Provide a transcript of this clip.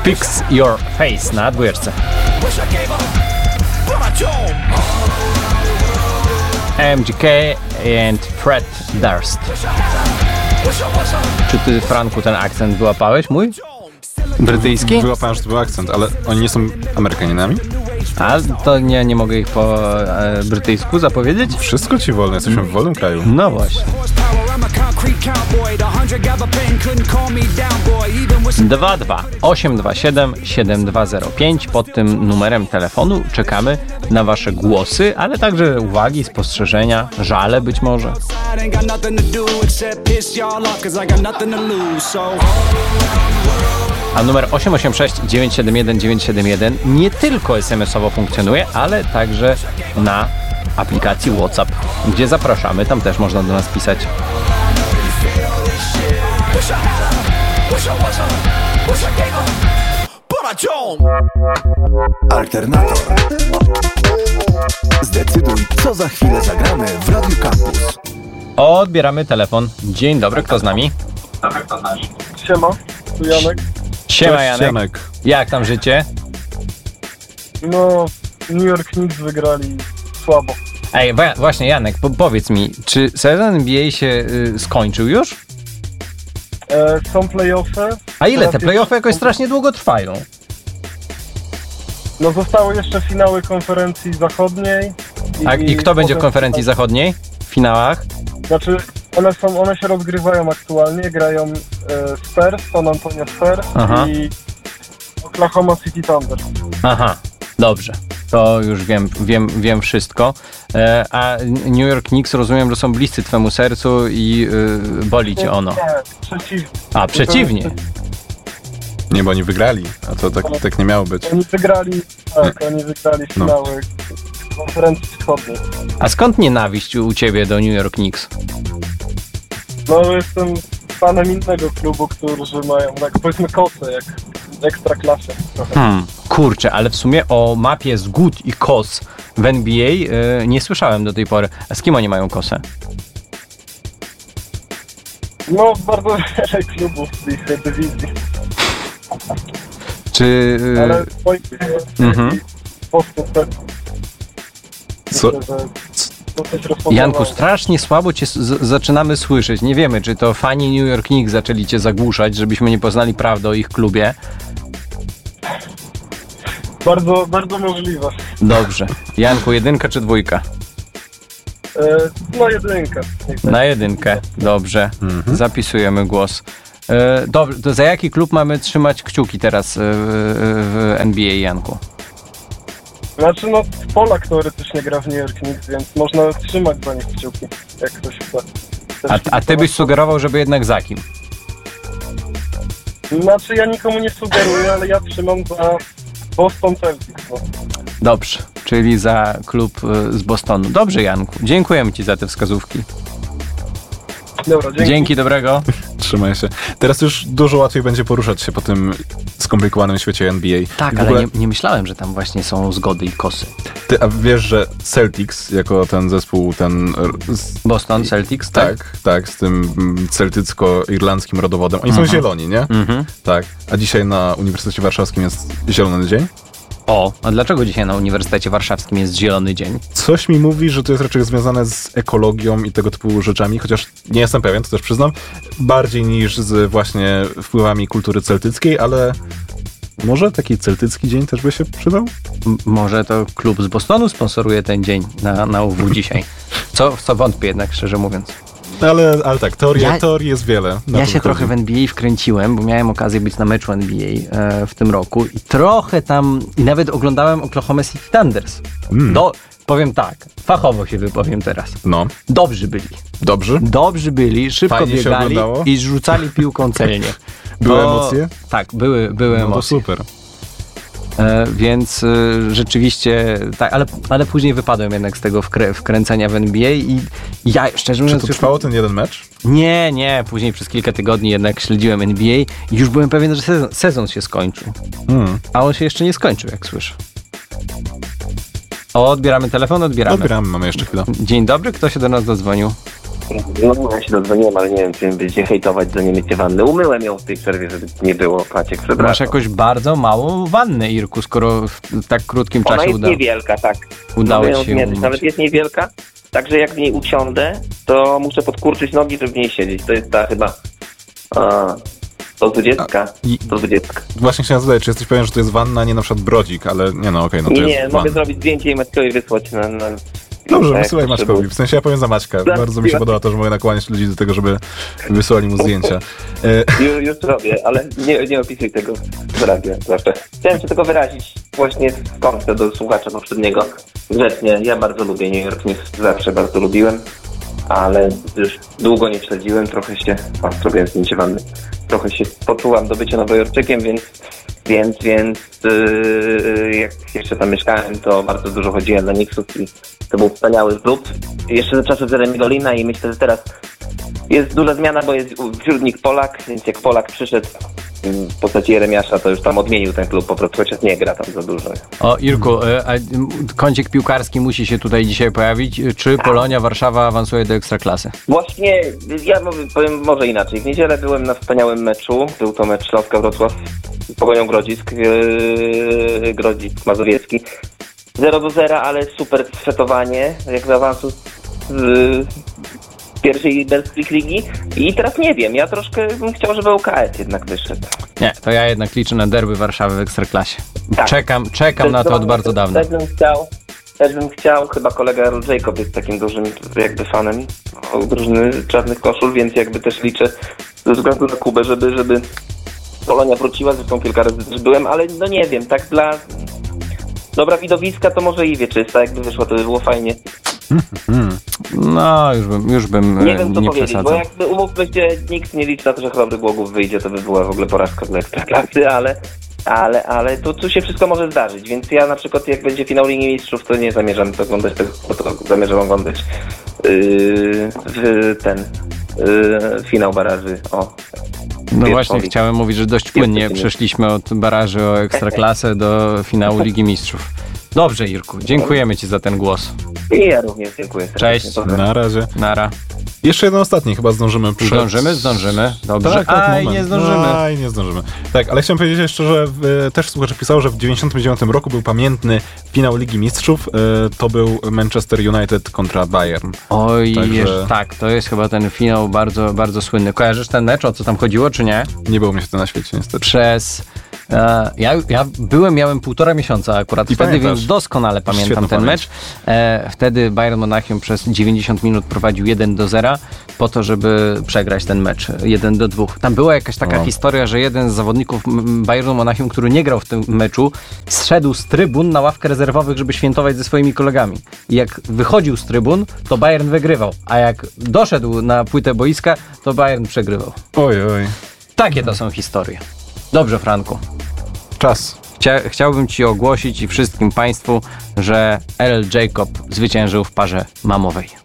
Fix Your Face na 2. MGK and Fred Durst. Czy ty, Franku, ten akcent wyłapałeś mój? Brytyjski? Wyłapałem, że to był akcent, ale oni nie są Amerykaninami? A to nie mogę ich po brytyjsku zapowiedzieć? Wszystko ci wolno, jesteśmy w wolnym kraju. No właśnie. 22-827-7205. Pod tym numerem telefonu czekamy na wasze głosy, ale także uwagi, spostrzeżenia, żale być może. A numer 886-971-971 nie tylko SMS-owo funkcjonuje, ale także na aplikacji WhatsApp, gdzie zapraszamy, tam też można do nas pisać. Alternator. Zdecyduj, co za chwilę zagramy w Radiu Campus. Odbieramy telefon. Dzień dobry, kto z nami? Siema, tu Janek. Siema, Janek. Janek. Jak tam życie? No, New York Knicks wygrali słabo. Ej, właśnie Janek, powiedz mi, czy sezon NBA się skończył już? Są playoffy. A ile? Te Teraz playoffy jakoś strasznie długo trwają. No zostały jeszcze finały konferencji zachodniej. I kto będzie w potem- konferencji zachodniej? W finałach? Znaczy, one się rozgrywają aktualnie, grają Spurs, San Antonio Spurs Aha. i Oklahoma City Thunder. Aha, dobrze. To już wiem wszystko. A New York Knicks, rozumiem, że są bliscy twemu sercu i boli cię ono. Nie, przeciwnie. A, przeciwnie. Nie, bo oni wygrali, a to tak nie miało być. Oni wygrali finały konferencji wschodniej. A skąd nienawiść u ciebie do New York Knicks? No, jestem fanem innego klubu, którzy mają, tak powiedzmy, kosę, jak ekstraklasę trochę. Kurczę, ale w sumie o mapie zgód i kos w NBA nie słyszałem do tej pory. A z kim oni mają kosę? No, bardzo wiele klubów w ich dywizji. Czy... Ale swoich postów też. Co? Myślę, że dosyć rozpoznawane. Janku, strasznie słabo cię zaczynamy słyszeć. Nie wiemy, czy to fani New York Knicks zaczęli cię zagłuszać, żebyśmy nie poznali prawdy o ich klubie. Bardzo, bardzo możliwe. Dobrze. Janku, 1 czy 2? No, jedynka. Na 1. Dobrze. Zapisujemy głos. Dobrze, to za jaki klub mamy trzymać kciuki teraz w NBA, Janku? Znaczy, no, Polak teoretycznie gra w New York Knicks, więc można trzymać za nich kciuki, jak ktoś chce. A ty byś sugerował, żeby jednak za kim? Znaczy, ja nikomu nie sugeruję, ale ja trzymam za Boston Celtics. No. Dobrze, czyli za klub z Bostonu. Dobrze, Janku. Dziękujemy ci za te wskazówki. Dobra, Dzięki, dobrego. Trzymaj się. Teraz już dużo łatwiej będzie poruszać się po tym skomplikowanym świecie NBA. Tak, ale nie myślałem, że tam właśnie są zgody i kosy. A wiesz, że Celtics jako ten zespół, Boston Celtics, tak? Tak, z tym celtycko-irlandzkim rodowodem. Oni są zieloni, nie? Tak. A dzisiaj na Uniwersytecie Warszawskim jest zielony dzień? A dlaczego dzisiaj na Uniwersytecie Warszawskim jest zielony dzień? Coś mi mówi, że to jest raczej związane z ekologią i tego typu rzeczami, chociaż nie jestem pewien, to też przyznam, bardziej niż z właśnie wpływami kultury celtyckiej, ale może taki celtycki dzień też by się przydał? Może to klub z Bostonu sponsoruje ten dzień na UW dzisiaj. W co wątpię jednak, szczerze mówiąc. Ale tak, teorii jest wiele. Ja się trochę w NBA wkręciłem, bo miałem okazję być na meczu NBA w tym roku i trochę tam, i nawet oglądałem Oklahoma City Thunders. Powiem tak, fachowo się wypowiem teraz. No. Dobrzy byli. Dobrzy byli, szybko Fajnie biegali i rzucali piłką celnie. Były emocje? Tak, były emocje. No to super. Więc rzeczywiście tak, ale później wypadłem jednak z tego wkręcenia w NBA i ja szczerze mówiąc... Czy to trwało ten jeden mecz? Nie, później przez kilka tygodni jednak śledziłem NBA i już byłem pewien, że sezon się skończył. A on się jeszcze nie skończył, jak słyszę. Odbieramy telefon? Odbieramy, mamy jeszcze chwilę. Dzień dobry, kto się do nas dodzwonił? No ja się dodzwoniłem, ale nie wiem, czy będzie hejtować za niemycie wanny. Umyłem ją w tej przerwie, żeby nie było paciek przed Masz jakoś bardzo małą wannę, Irku, skoro w tak krótkim Ona czasie jest niewielka, tak. udało Mogę ją ci się zmierzyć. umyć. Nawet jest niewielka, także jak w niej usiądę, to muszę podkurczyć nogi, żeby w niej siedzieć. To jest ta chyba 120. I 120. właśnie chciałem zadać, czy jesteś pewien, że to jest wanna, a nie na przykład brodzik, ale nie no, okej, no to Nie, jest mogę wanna. zrobić zdjęcie i Maćkowi wysłać na Dobrze, tak, wysyłaj Maćkowi. W sensie ja powiem za Maćka. Bardzo mi się podoba to, że mogę nakłaniać ludzi do tego, żeby wysłali mu zdjęcia. Już robię, ale nie opisuj tego w radiu zawsze. Chciałem się tylko wyrazić właśnie w kontrze do słuchacza poprzedniego. Grzecznie, ja bardzo lubię New York, nie zawsze bardzo lubiłem, ale już długo nie śledziłem, trochę się, zrobiłem zdjęcie wanny, trochę się poczułam do bycia nowojorczykiem, więc jak jeszcze tam mieszkałem, to bardzo dużo chodziłem na Knicksów i to był wspaniały klub. Jeszcze ze czasów Jeremiego Lina i myślę, że teraz jest duża zmiana, bo jest wśród nich Polak, więc jak Polak przyszedł w postaci Jeremiasza, to już tam odmienił ten klub po prostu, chociaż nie gra tam za dużo. O, Irku, a kącik piłkarski musi się tutaj dzisiaj pojawić. Czy Polonia Warszawa awansuje do Ekstraklasy? Właśnie, ja powiem może inaczej. W niedzielę byłem na wspaniałym meczu. Był to mecz Śląska Wrocław z Pogonią Grodzisk, Grodzisk Mazowiecki. 0-0, ale super sfetowanie, jak do awansu z pierwszej belskiej ligi. I teraz nie wiem, ja troszkę bym chciał, żeby UKS jednak wyszedł. Nie, to ja jednak liczę na derby Warszawy w Ekstraklasie. Tak. Czekam na to od bardzo dawna. Też bym chciał, chyba kolega Earl Jacob jest takim dużym jakby fanem drużyny Czarnych Koszul, więc jakby też liczę ze względu na Kubę, żeby Polonia wróciła, zresztą kilka razy też byłem, ale no nie wiem, tak dla dobra widowiska to może i wieczysta, jakby wyszło, to by było fajnie. No, już bym Nie wiem co nie powiedzieć, przesadzał. bo jakby umówmy się, nikt nie liczy na to, że Chrobry Głogów wyjdzie, to by była w ogóle porażka dla Ekstraklasy, ale tu się wszystko może zdarzyć, więc ja na przykład jak będzie finał Ligi Mistrzów, to nie zamierzam to oglądać, bo to zamierzam oglądać finał baraży No właśnie, Wierzchowi. chciałem mówić, że dość płynnie Jest przeszliśmy od baraży o Ekstraklasę do finału Ligi Mistrzów. Dobrze, Irku, dziękujemy Ci za ten głos. I ja również dziękuję serdecznie. Cześć. Pozdrawiam. Na razie. Nara. Jeszcze jeden ostatni chyba zdążymy. Zdążymy. Dobrze. Tak, moment. Nie zdążymy. Aj, nie zdążymy. Tak, ale chciałem powiedzieć jeszcze, że też słuchacz pisał, że w 1999 roku był pamiętny finał Ligi Mistrzów. To był Manchester United kontra Bayern. Oj, Także- tak, to jest chyba ten finał bardzo, bardzo słynny. Kojarzysz ten mecz, o co tam chodziło, czy nie? Nie było mnie się to na świecie niestety. Przez... Ja miałem 1,5 miesiąca akurat I wtedy, pamiętasz. więc doskonale pamiętam Świetną ten pamięć. mecz. Wtedy Bayern Monachium przez 90 minut prowadził 1-0 po to, żeby przegrać ten mecz 1-2. Tam była jakaś taka historia, że jeden z zawodników Bayernu Monachium, który nie grał w tym meczu, zszedł z trybun na ławkę rezerwowych, żeby świętować ze swoimi kolegami. I jak wychodził z trybun, to Bayern wygrywał, a jak doszedł na płytę boiska, to Bayern przegrywał. Oj. Takie to są historie. Dobrze, Franku. Czas. Chciałbym Ci ogłosić i wszystkim Państwu, że Earl Jacob zwyciężył w parze mamowej.